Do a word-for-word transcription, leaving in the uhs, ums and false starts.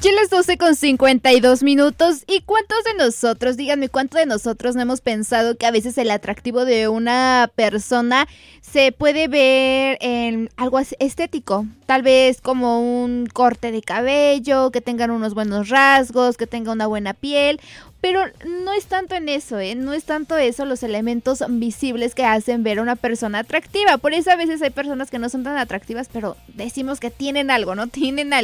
Ya las doce con cincuenta y dos minutos. ¿Y cuántos de nosotros, díganme, cuántos de nosotros no hemos pensado que a veces el atractivo de una persona se puede ver en algo estético? Tal vez como un corte de cabello, que tengan unos buenos rasgos, que tenga una buena piel. Pero no es tanto en eso, ¿eh? No es tanto eso los elementos visibles que hacen ver a una persona atractiva. Por eso a veces hay personas que no son tan atractivas, pero decimos que tienen algo, ¿no? Tienen algo.